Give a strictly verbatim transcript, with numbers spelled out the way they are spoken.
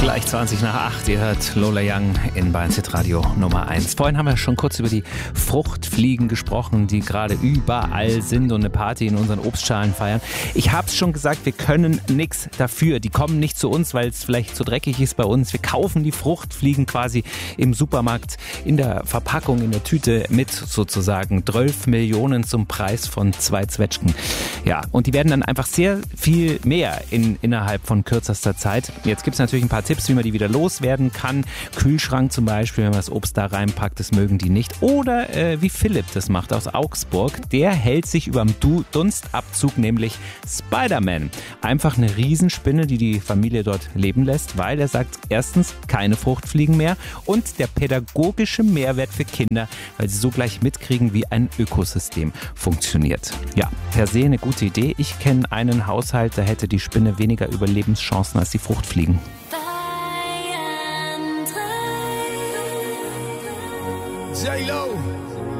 Gleich zwanzig nach acht, ihr hört Lola Young in Bayern Hit Radio Nummer eins. Vorhin haben wir schon kurz über die Fruchtfliegen gesprochen, die gerade überall sind und eine Party in unseren Obstschalen feiern. Ich habe es schon gesagt, wir können nichts dafür. Die kommen nicht zu uns, weil es vielleicht zu dreckig ist bei uns. Wir kaufen die Fruchtfliegen quasi im Supermarkt in der Verpackung, in der Tüte mit sozusagen zwölf Millionen zum Preis von zwei Zwetschgen. Ja, und die werden dann einfach sehr viel mehr in, innerhalb von kürzester Zeit. Jetzt gibt es natürlich ein paar Tipps, wie man die wieder loswerden kann. Kühlschrank zum Beispiel, wenn man das Obst da reinpackt, das mögen die nicht. Oder äh, wie Philipp das macht aus Augsburg, der hält sich über dem du- Dunstabzug, nämlich Spider-Man. Einfach eine Riesenspinne, die die Familie dort leben lässt, weil er sagt, erstens keine Fruchtfliegen mehr und der pädagogische Mehrwert für Kinder, weil sie so gleich mitkriegen, wie ein Ökosystem funktioniert. Ja, per se eine gute Idee. Ich kenne einen Haushalt, da hätte die Spinne weniger Überlebenschancen als die Fruchtfliegen. J-Lo,